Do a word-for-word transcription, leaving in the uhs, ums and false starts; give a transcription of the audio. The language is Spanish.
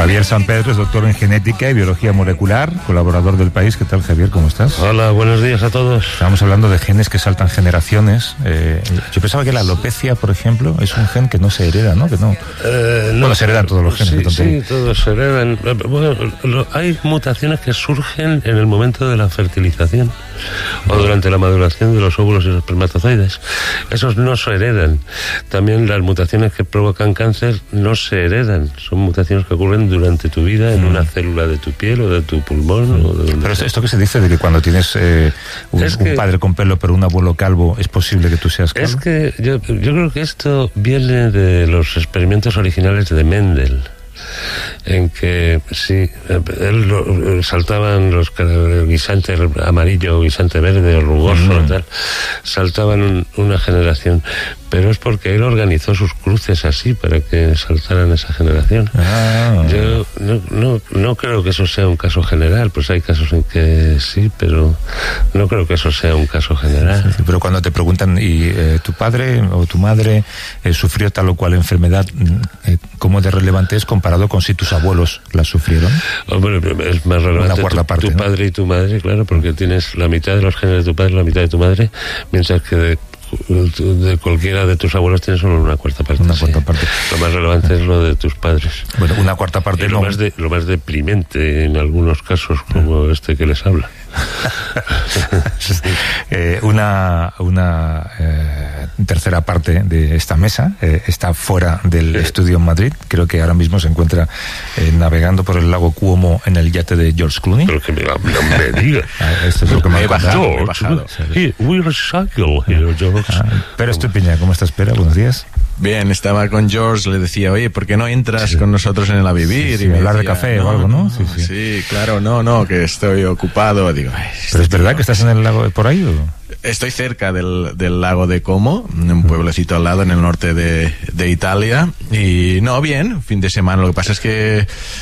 Javier San Pedro es doctor en genética y biología molecular, colaborador del País. ¿Qué tal, Javier? ¿Cómo estás? Hola, buenos días a todos. Estábamos hablando de genes que saltan generaciones. Eh, yo pensaba que la alopecia, por ejemplo, es un gen que no se hereda, ¿no? Que no. Eh, no bueno, se heredan todos los genes. Sí, sí, todos se heredan. Bueno, lo, hay mutaciones que surgen en el momento de la fertilización o durante la maduración de los óvulos y los espermatozoides. Esos no se heredan. También las mutaciones que provocan cáncer no se heredan. Son mutaciones que ocurren durante tu vida en mm. una célula de tu piel o de tu pulmón. Mm. O de pero esto, esto que se dice de que cuando tienes eh, un, es que, un padre con pelo pero un abuelo calvo, ¿es posible que tú seas calvo? Es que yo, yo creo que esto viene de los experimentos originales de Mendel, en que sí, él lo, saltaban los guisantes amarillo, guisante verde, rugoso, mm. tal, saltaban un, una generación, pero es porque él organizó sus cruces así para que saltaran esa generación. Ah. Yo no, no, no creo que eso sea un caso general, pues hay casos en que sí, pero no creo que eso sea un caso general. Sí, sí, pero cuando te preguntan, ¿y eh, tu padre o tu madre eh, sufrió tal o cual enfermedad? Eh, ¿Cómo de relevante es comparado con si tus abuelos la sufrieron? Hombre, es más relevante tu, parte, tu ¿no? padre y tu madre, claro, porque tienes la mitad de los genes de tu padre y la mitad de tu madre, mientras que de de cualquiera de tus abuelos tienes solo una cuarta parte. Una cuarta sí. parte. Lo más relevante es lo de tus padres. Bueno, una cuarta parte. Y lo, no. más de, lo más deprimente en algunos casos, como este que les habla. eh, una una eh, tercera parte de esta mesa eh, está fuera del estudio en Madrid. Creo que ahora mismo se encuentra eh, navegando por el lago Cuomo en el yate de George Clooney. Pero que me, no me diga. Ah, esto es lo que me, me he bajado. George, he bajado he, we recycle here, George. Ah, pero Estupiña, ¿cómo estás, Pera? Buenos días. Bien, estaba con George, le decía, oye, ¿por qué no entras sí. con nosotros en el A Vivir? Sí, sí, y me hablar decía, de café no, o algo, ¿no? Sí, sí. sí, claro, no, no, que estoy ocupado. Digo, ¿pero es verdad tío, que estás en el lago por ahí o...? Estoy cerca del, del lago de Como, un pueblecito al lado en el norte de, de Italia. Y no, bien, fin de semana. Lo que pasa es que